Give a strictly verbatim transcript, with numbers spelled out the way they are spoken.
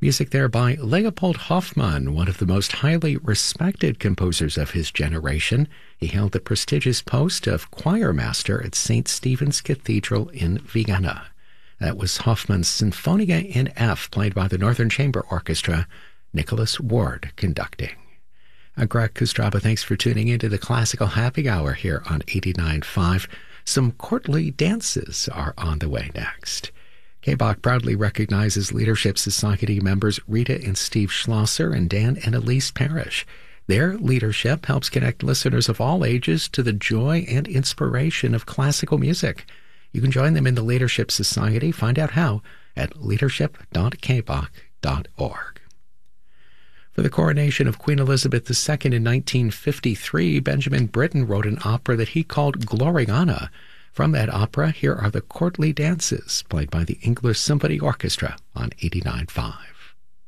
Music there by Leopold Hoffmann, one of the most highly respected composers of his generation. He held the prestigious post of choir master at Saint Stephen's Cathedral in Vienna. That was Hoffmann's Sinfonia in F, played by the Northern Chamber Orchestra, Nicholas Ward conducting. I'm Greg Kustraba. Thanks for tuning into the Classical Happy Hour here on eighty-nine point five. Some courtly dances are on the way next. K B O C proudly recognizes Leadership Society members Rita and Steve Schlosser and Dan and Elise Parrish. Their leadership helps connect listeners of all ages to the joy and inspiration of classical music. You can join them in the Leadership Society. Find out how at leadership dot k b o c dot org. For the coronation of Queen Elizabeth the Second in nineteen fifty-three, Benjamin Britten wrote an opera that he called Gloriana. From that opera, here are the courtly dances played by the English Symphony Orchestra on eighty-nine point five.